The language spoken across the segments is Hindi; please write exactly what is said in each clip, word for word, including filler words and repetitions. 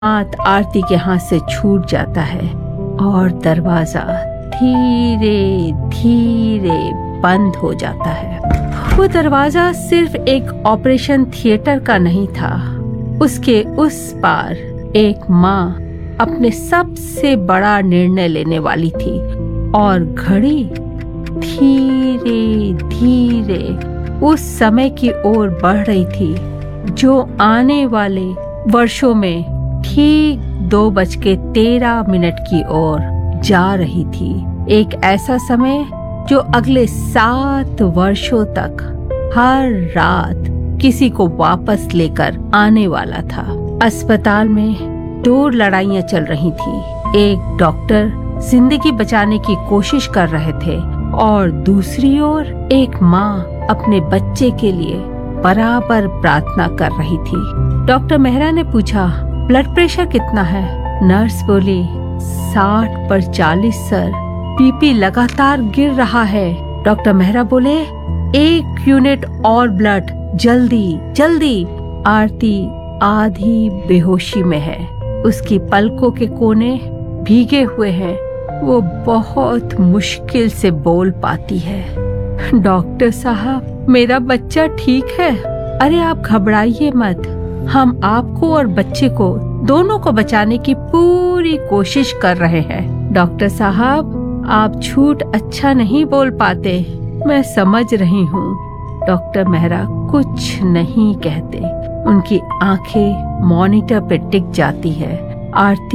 हाथ आरती के हाथ से छूट जाता है और दरवाजा धीरे धीरे बंद हो जाता है। वो दरवाजा सिर्फ एक ऑपरेशन थिएटर का नहीं था, उसके उस पार एक माँ अपने सबसे बड़ा निर्णय लेने वाली थी और घड़ी धीरे धीरे उस समय की ओर बढ़ रही थी जो आने वाले वर्षों में ठीक दो बज के तेरह मिनट की ओर जा रही थी। एक ऐसा समय जो अगले सात वर्षों तक हर रात किसी को वापस लेकर आने वाला था। अस्पताल में दो लड़ाइयां चल रही थी। एक डॉक्टर जिंदगी बचाने की कोशिश कर रहे थे और दूसरी ओर एक माँ अपने बच्चे के लिए बराबर प्रार्थना कर रही थी। डॉक्टर मेहरा ने पूछा, ब्लड प्रेशर कितना है? नर्स बोली, साठ पर चालीस सर, बीपी लगातार गिर रहा है। डॉक्टर मेहरा बोले, एक यूनिट और ब्लड, जल्दी जल्दी। आरती आधी बेहोशी में है, उसकी पलकों के कोने भीगे हुए हैं, वो बहुत मुश्किल से बोल पाती है। डॉक्टर साहब, मेरा बच्चा ठीक है। अरे आप घबराइए मत, हम आपको और बच्चे को दोनों को बचाने की पूरी कोशिश कर रहे हैं। डॉक्टर साहब, आप झूठ अच्छा नहीं बोल पाते, मैं समझ रही हूँ। डॉक्टर मेहरा कुछ नहीं कहते, उनकी आंखें मॉनिटर पे टिक जाती है। आरती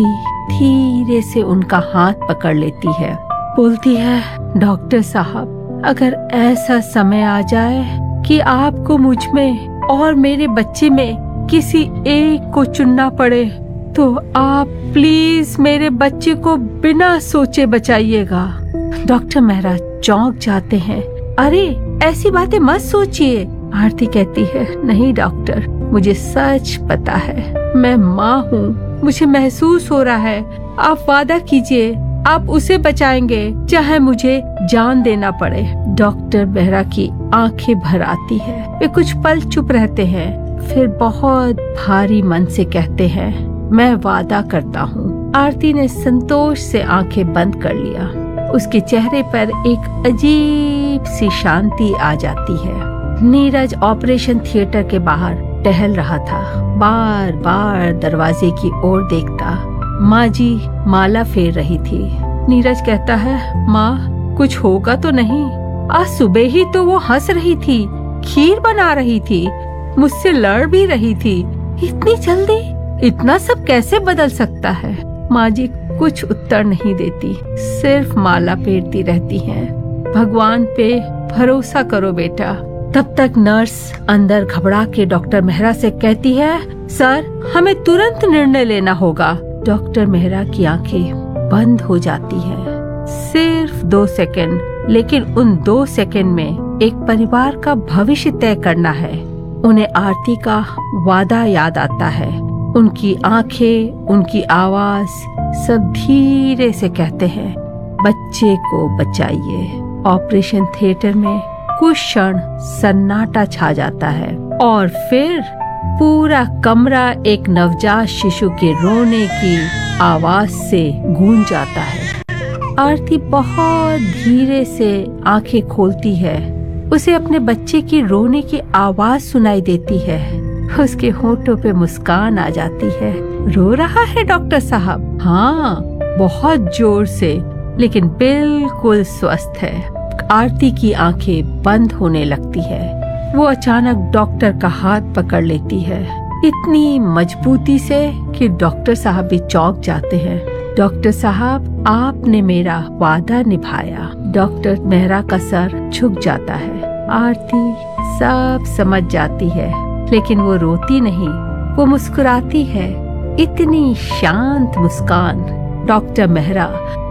धीरे से उनका हाथ पकड़ लेती है, बोलती है, डॉक्टर साहब, अगर ऐसा समय आ जाए कि आपको मुझ में और मेरे बच्चे में किसी एक को चुनना पड़े तो आप प्लीज मेरे बच्चे को बिना सोचे बचाइएगा। डॉक्टर मेहरा चौंक जाते हैं। अरे ऐसी बातें मत सोचिए। आरती कहती है, नहीं डॉक्टर, मुझे सच पता है, मैं माँ हूँ, मुझे महसूस हो रहा है। आप वादा कीजिए, आप उसे बचाएंगे चाहे मुझे जान देना पड़े। डॉक्टर मेहरा की आंखें भर आती है। वे कुछ पल चुप रहते हैं, फिर बहुत भारी मन से कहते हैं, मैं वादा करता हूँ। आरती ने संतोष से आंखें बंद कर लिया। उसके चेहरे पर एक अजीब सी शांति आ जाती है। नीरज ऑपरेशन थिएटर के बाहर टहल रहा था, बार बार दरवाजे की ओर देखता। माँ जी माला फेर रही थी। नीरज कहता है, माँ कुछ होगा तो नहीं? आज सुबह ही तो वो हंस रही थी, खीर बना रही थी, मुझसे लड़ भी रही थी। इतनी जल्दी इतना सब कैसे बदल सकता है? माँ जी कुछ उत्तर नहीं देती, सिर्फ माला फेरती रहती हैं। भगवान पे भरोसा करो बेटा। तब तक नर्स अंदर घबरा के डॉक्टर मेहरा से कहती है, सर हमें तुरंत निर्णय लेना होगा। डॉक्टर मेहरा की आंखें बंद हो जाती हैं। सिर्फ दो सेकंड, लेकिन उन दो सेकंड में एक परिवार का भविष्य तय करना है। उन्हें आरती का वादा याद आता है। उनकी आंखें, उनकी आवाज सब धीरे से कहते हैं, बच्चे को बचाइए। ऑपरेशन थिएटर में कुछ क्षण सन्नाटा छा जाता है और फिर पूरा कमरा एक नवजात शिशु के रोने की आवाज से गूंज जाता है। आरती बहुत धीरे से आंखें खोलती है। उसे अपने बच्चे की रोने की आवाज सुनाई देती है। उसके होठों पे मुस्कान आ जाती है। रो रहा है डॉक्टर साहब? हाँ, बहुत जोर से, लेकिन बिल्कुल स्वस्थ है। आरती की आंखें बंद होने लगती है। वो अचानक डॉक्टर का हाथ पकड़ लेती है, इतनी मजबूती से कि डॉक्टर साहब भी चौंक जाते हैं। डॉक्टर साहब, आपने मेरा वादा निभाया। डॉक्टर मेहरा का सर झुक जाता है। आरती सब समझ जाती है, लेकिन वो रोती नहीं, वो मुस्कुराती है। इतनी शांत मुस्कान डॉक्टर मेहरा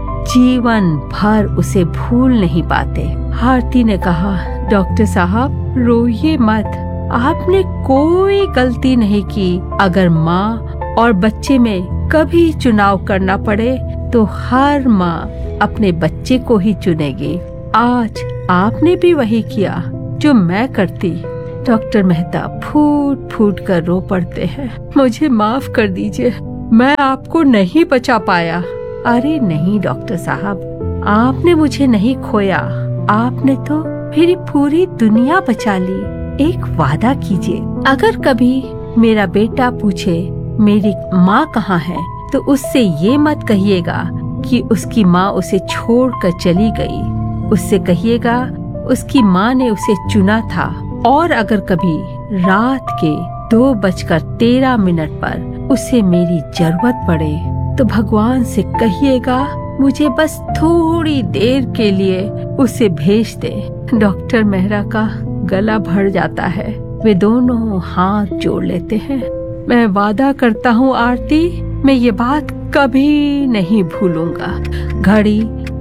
जीवन भर उसे भूल नहीं पाते। आरती ने कहा, डॉक्टर साहब रोइए मत, आपने कोई गलती नहीं की। अगर माँ और बच्चे में कभी चुनाव करना पड़े तो हर माँ अपने बच्चे को ही चुनेगी। आज आपने भी वही किया जो मैं करती। डॉक्टर मेहता फूट फूट कर रो पड़ते हैं। मुझे माफ कर दीजिए, मैं आपको नहीं बचा पाया। अरे नहीं डॉक्टर साहब, आपने मुझे नहीं खोया, आपने तो मेरी पूरी दुनिया बचा ली। एक वादा कीजिए, अगर कभी मेरा बेटा पूछे मेरी माँ कहाँ है, तो उससे ये मत कहिएगा कि उसकी माँ उसे छोड़कर चली गई। उससे कहिएगा उसकी माँ ने उसे चुना था, और अगर कभी रात के दो बजकर तेरह मिनट पर उसे मेरी जरूरत पड़े तो भगवान से कहिएगा मुझे बस थोड़ी देर के लिए उसे भेज दे। डॉक्टर मेहरा का गला भर जाता है। वे दोनों हाथ जोड़ लेते हैं। मैं वादा करता हूँ आरती, मैं ये बात कभी नहीं भूलूंगा। घड़ी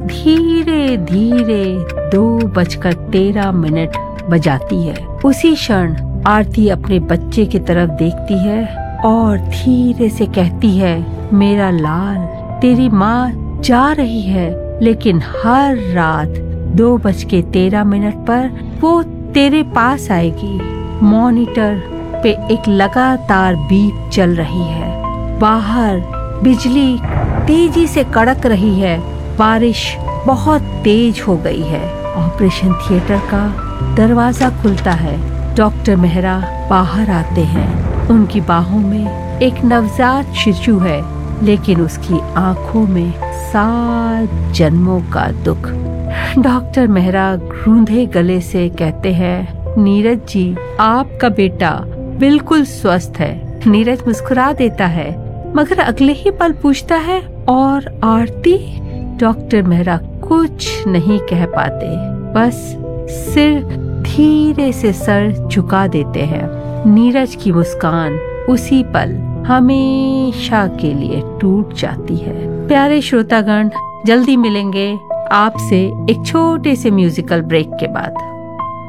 धीरे धीरे दो बजकर तेरह मिनट बजाती है। उसी क्षण आरती अपने बच्चे की तरफ देखती है और धीरे से कहती है, मेरा लाल, तेरी माँ जा रही है, लेकिन हर रात दो बज के तेरह मिनट पर वो तेरे पास आएगी। मॉनिटर पे एक लगातार बीप चल रही है। बाहर बिजली तेजी से कड़क रही है। बारिश बहुत तेज हो गई है। ऑपरेशन थिएटर का दरवाजा खुलता है। डॉक्टर मेहरा बाहर आते हैं। उनकी बाहों में एक नवजात शिशु है, लेकिन उसकी आंखों में सात जन्मों का दुख। डॉक्टर मेहरा रूंधे गले से कहते हैं, नीरज जी, आपका बेटा बिल्कुल स्वस्थ है। नीरज मुस्कुरा देता है, मगर अगले ही पल पूछता है, और आरती? डॉक्टर मेहरा कुछ नहीं कह पाते, बस सिर धीरे से सर झुका देते हैं। नीरज की मुस्कान उसी पल हमेशा के लिए टूट जाती है। प्यारे श्रोतागण, जल्दी मिलेंगे आपसे एक छोटे से म्यूजिकल ब्रेक के बाद।